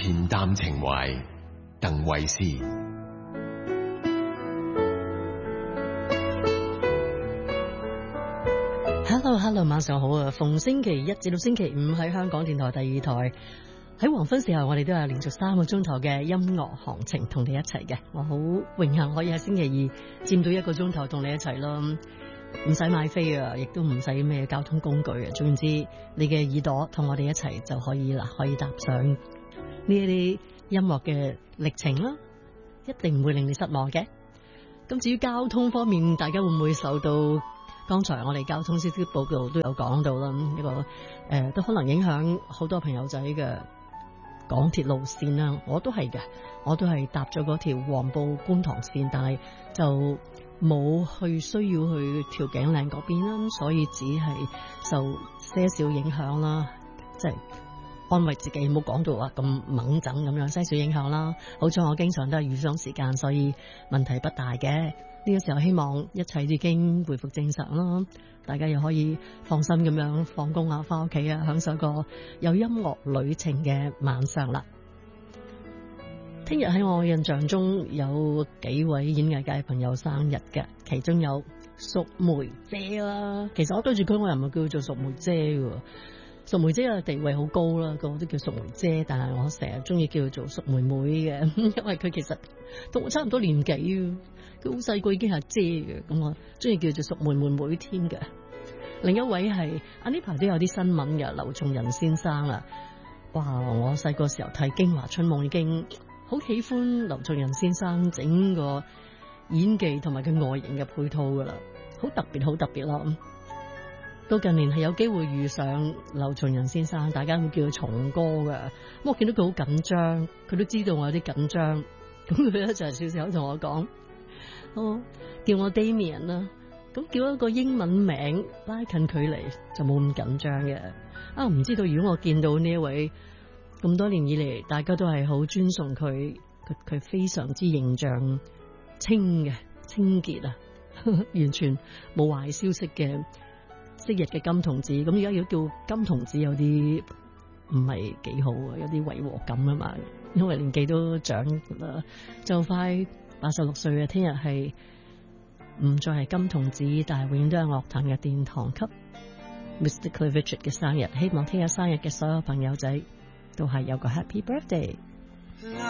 恬淡情懷，鄧慧思。 Hello， 晚上好啊！逢星期一至到星期五喺香港電台第二台，喺黃昏時候我哋都有連續3個鐘頭嘅音樂行情同你一齊嘅。我好榮幸可以喺星期二佔到1個鐘頭同你一齊啦，唔使買飛啊，亦都唔使咩交通工具啊，總之你嘅耳朵同我哋一齊就可以啦，可以踏上呢一啲音樂嘅歷程啦，一定唔會令你失望嘅。咁至於交通方面，大家會唔會受到剛才我哋交通消息報告都有講到啦，一個都可能影響好多朋友仔嘅港鐵路線啦。我都係嘅，我都係搭咗嗰條黃埔觀塘線，但係就冇需要去調景嶺嗰邊啦，所以只係受些少影響啦，即係安慰自己冇講到話咁猛整咁樣，些少影響啦。好彩我經常都係預上時間，所以問題不大嘅。呢個時候希望一切已經回復正常啦，大家又可以放心咁樣放工啊，翻屋企啊，享受個有音樂旅程嘅晚上啦。聽日喺我印象中有幾位演藝界朋友生日嘅，其中有淑梅姐啦。其實我對住佢，我又唔係叫做淑梅姐嘅，淑梅姐嘅地位好高啦，個個都叫淑梅姐，但係我成日中意叫佢做淑妹妹嘅，因為佢其實同我差唔多年紀，佢好細個已經係姐嘅，咁我中意叫做淑妹妹添嘅。另一位係呢排都有啲新聞嘅，劉松仁先生啦。哇！我細個時候睇《京華春夢》已經好喜歡劉松仁先生整個演技同埋佢外形嘅配套噶啦，好特別咯。到近年係有機會遇上劉松仁先生，大家會叫佢松哥嘅。咁我見到佢好緊張，佢都知道我有啲緊張，咁佢咧就係笑笑口同我講：叫我 Damian 啦。咁叫一個英文名拉近距離就冇咁緊張嘅。唔知道如果我見到呢一位咁多年以嚟，大家都係好尊崇佢非常之形象清潔啊，完全冇壞消息嘅昔日嘅金童子。咁而家如果叫金童子有啲唔係幾好啊，有啲違和感啊嘛，因為年紀都長啦，就快86歲啊，聽日係唔再係金童子，但係永遠都係樂壇嘅殿堂級 Mr. Cliff Richard 嘅生日。希望聽日生日嘅所有朋友仔都係有個 Happy Birthday。